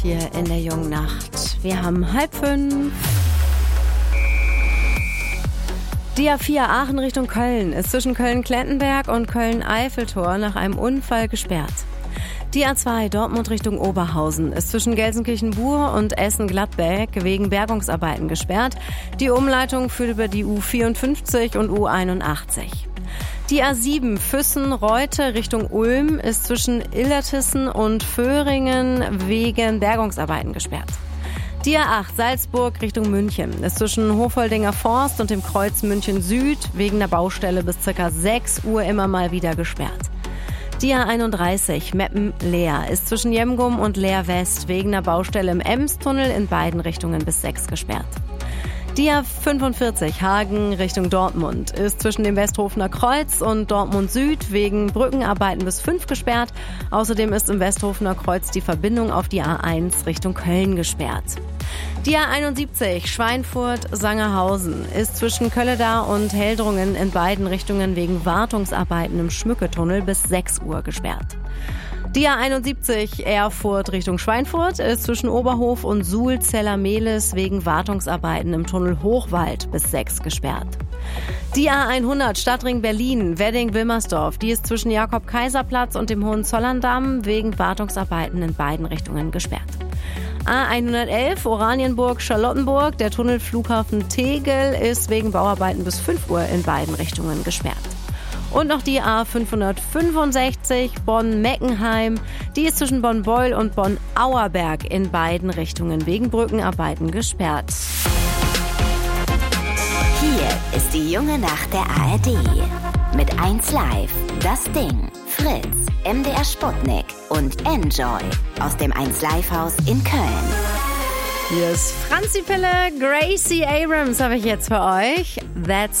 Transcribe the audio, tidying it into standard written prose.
Hier in der jungen Nacht. Wir haben 4:30. Die A4 Aachen Richtung Köln ist zwischen Köln-Klettenberg und Köln-Eiffeltor nach einem Unfall gesperrt. Die A2 Dortmund Richtung Oberhausen ist zwischen Gelsenkirchen-Bur und Essen-Gladbeck wegen Bergungsarbeiten gesperrt. Die Umleitung führt über die U54 und U81. Die A7 Füssen-Reute Richtung Ulm ist zwischen Illertissen und Föhringen wegen Bergungsarbeiten gesperrt. Die A8 Salzburg Richtung München ist zwischen Hofoldinger Forst und dem Kreuz München Süd wegen der Baustelle bis ca. 6 Uhr immer mal wieder gesperrt. Die A31 Meppen-Leer ist zwischen Jemgum und Leer West wegen der Baustelle im Emstunnel in beiden Richtungen bis 6 gesperrt. Die A45 Hagen Richtung Dortmund ist zwischen dem Westhofener Kreuz und Dortmund Süd wegen Brückenarbeiten bis 5 gesperrt. Außerdem ist im Westhofener Kreuz die Verbindung auf die A1 Richtung Köln gesperrt. Die A71 Schweinfurt-Sangerhausen ist zwischen Kölledar und Heldrungen in beiden Richtungen wegen Wartungsarbeiten im Schmücketunnel bis 6 Uhr gesperrt. Die A71 Erfurt Richtung Schweinfurt ist zwischen Oberhof und Suhl-Zellermehlis wegen Wartungsarbeiten im Tunnel Hochwald bis 6 gesperrt. Die A100 Stadtring Berlin Wedding-Wilmersdorf, die ist zwischen Jakob-Kaiser-Platz und dem Hohenzollern-Damm wegen Wartungsarbeiten in beiden Richtungen gesperrt. A111 Oranienburg-Charlottenburg, der Tunnel Flughafen Tegel ist wegen Bauarbeiten bis 5 Uhr in beiden Richtungen gesperrt. Und noch die A565 Bonn-Meckenheim, die ist zwischen Bonn-Beul und Bonn-Auerberg in beiden Richtungen wegen Brückenarbeiten gesperrt. Hier ist die junge Nacht der ARD. Mit 1Live, Das Ding, Fritz, MDR Sputnik und Enjoy aus dem 1Live-Haus in Köln. Hier ist Franzi Pille, Gracie Abrams habe ich jetzt für euch. That's